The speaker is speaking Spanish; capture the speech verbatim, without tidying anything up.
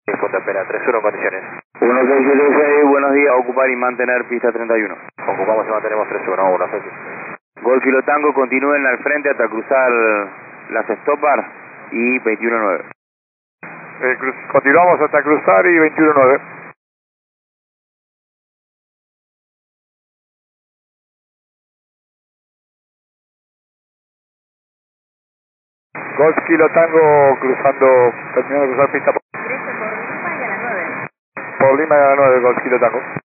Foto espera, tres uno en condiciones. uno seis siete seis, buenos días, ocupar y mantener pista treinta y uno. Ocupamos y mantenemos tres uno, uno seis. Gol Kilo Tango, continúen al frente hasta cruzar las Stopar y veintiuno nueve. Eh, cruz- continuamos hasta cruzar y veintiuno nueve. Golf Kilo Tango cruzando, terminando de cruzar pista por, trece por Lima y a las nueve. por Lima y a la nueve, Golf Kilo Tango.